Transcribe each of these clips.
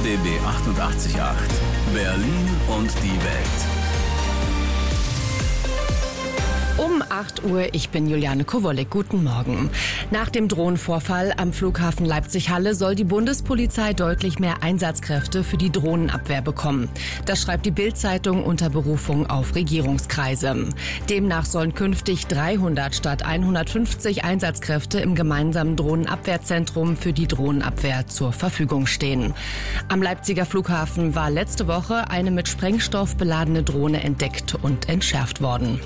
RBB 88.8 Berlin und die Welt. Um 8 Uhr, ich bin Juliane Kowolek. Guten Morgen. Nach dem Drohnenvorfall am Flughafen Leipzig-Halle soll die Bundespolizei deutlich mehr Einsatzkräfte für die Drohnenabwehr bekommen. Das schreibt die Bild-Zeitung unter Berufung auf Regierungskreise. Demnach sollen künftig 300 statt 150 Einsatzkräfte im gemeinsamen Drohnenabwehrzentrum für die Drohnenabwehr zur Verfügung stehen. Am Leipziger Flughafen war letzte Woche eine mit Sprengstoff beladene Drohne entdeckt und entschärft worden.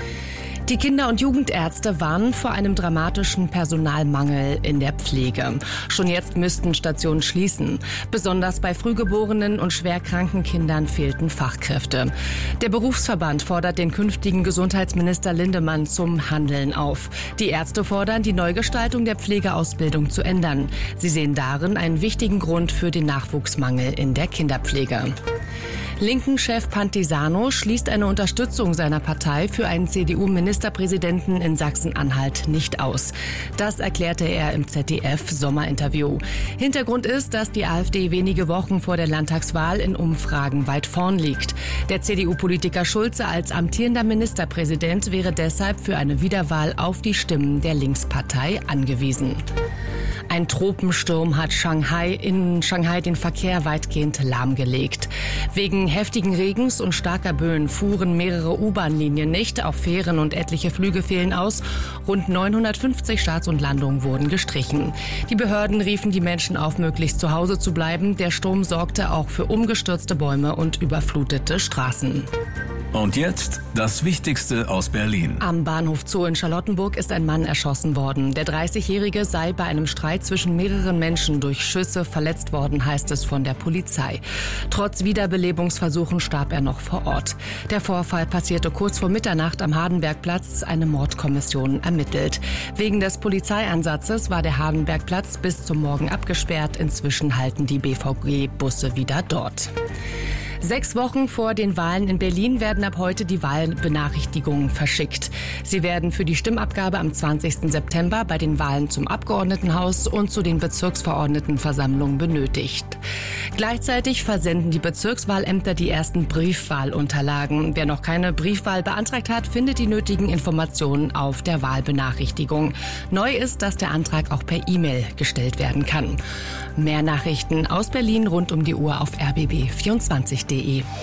Die Kinder- und Jugendärzte warnen vor einem dramatischen Personalmangel in der Pflege. Schon jetzt müssten Stationen schließen. Besonders bei frühgeborenen und schwerkranken Kindern fehlten Fachkräfte. Der Berufsverband fordert den künftigen Gesundheitsminister Lindemann zum Handeln auf. Die Ärzte fordern, die Neugestaltung der Pflegeausbildung zu ändern. Sie sehen darin einen wichtigen Grund für den Nachwuchsmangel in der Kinderpflege. Linken-Chef Pantisano schließt eine Unterstützung seiner Partei für einen CDU-Ministerpräsidenten in Sachsen-Anhalt nicht aus. Das erklärte er im ZDF-Sommerinterview. Hintergrund ist, dass die AfD wenige Wochen vor der Landtagswahl in Umfragen weit vorn liegt. Der CDU-Politiker Schulze als amtierender Ministerpräsident wäre deshalb für eine Wiederwahl auf die Stimmen der Linkspartei angewiesen. Ein Tropensturm hat in Shanghai den Verkehr weitgehend lahmgelegt. Wegen heftigen Regens und starker Böen fuhren mehrere U-Bahn-Linien nicht, auch Fähren und etliche Flüge fehlen aus. Rund 950 Starts und Landungen wurden gestrichen. Die Behörden riefen die Menschen auf, möglichst zu Hause zu bleiben. Der Sturm sorgte auch für umgestürzte Bäume und überflutete Straßen. Und jetzt das Wichtigste aus Berlin. Am Bahnhof Zoo in Charlottenburg ist ein Mann erschossen worden. Der 30-Jährige sei bei einem Streit zwischen mehreren Menschen durch Schüsse verletzt worden, heißt es von der Polizei. Trotz Wiederbelebungsversuchen starb er noch vor Ort. Der Vorfall passierte kurz vor Mitternacht am Hardenbergplatz. Eine Mordkommission ermittelt. Wegen des Polizeieinsatzes war der Hardenbergplatz bis zum Morgen abgesperrt. Inzwischen halten die BVG-Busse wieder dort. 6 Wochen vor den Wahlen in Berlin werden ab heute die Wahlbenachrichtigungen verschickt. Sie werden für die Stimmabgabe am 20. September bei den Wahlen zum Abgeordnetenhaus und zu den Bezirksverordnetenversammlungen benötigt. Gleichzeitig versenden die Bezirkswahlämter die ersten Briefwahlunterlagen. Wer noch keine Briefwahl beantragt hat, findet die nötigen Informationen auf der Wahlbenachrichtigung. Neu ist, dass der Antrag auch per E-Mail gestellt werden kann. Mehr Nachrichten aus Berlin rund um die Uhr auf rbb24.de.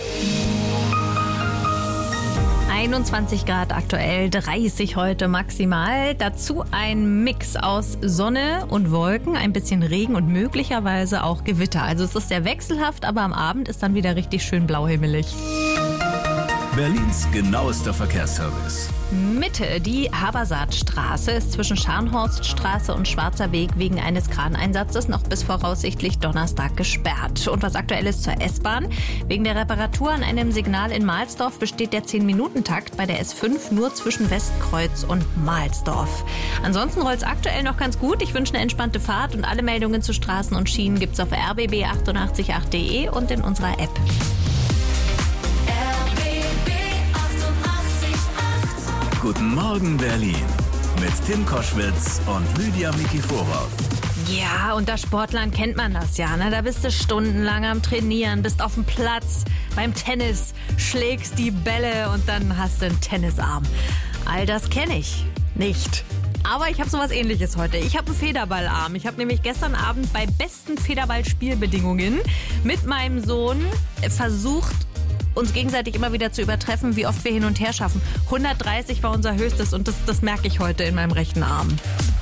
21 Grad aktuell, 30 heute maximal. Dazu ein Mix aus Sonne und Wolken, ein bisschen Regen und möglicherweise auch Gewitter. Also es ist sehr wechselhaft, aber am Abend ist dann wieder richtig schön blauhimmelig. Berlins genauester Verkehrsservice. Mitte, die Habersaatstraße ist zwischen Scharnhorststraße und Schwarzer Weg wegen eines Kraneinsatzes noch bis voraussichtlich Donnerstag gesperrt. Und was aktuell ist zur S-Bahn. Wegen der Reparatur an einem Signal in Mahlsdorf besteht der 10-Minuten-Takt bei der S5 nur zwischen Westkreuz und Mahlsdorf. Ansonsten rollt es aktuell noch ganz gut. Ich wünsche eine entspannte Fahrt und alle Meldungen zu Straßen und Schienen gibt's auf rbb888.de und in unserer App. Guten Morgen Berlin mit Tim Koschwitz und Lydia Mikiforov. Ja, unter Sportlern kennt man das ja, ne? Da bist du stundenlang am Trainieren, bist auf dem Platz, beim Tennis, schlägst die Bälle und dann hast du einen Tennisarm. All das kenne ich nicht. Aber ich habe sowas Ähnliches heute. Ich habe einen Federballarm. Ich habe nämlich gestern Abend bei besten Federballspielbedingungen mit meinem Sohn versucht, uns gegenseitig immer wieder zu übertreffen, wie oft wir hin und her schaffen. 130 war unser Höchstes und das merke ich heute in meinem rechten Arm.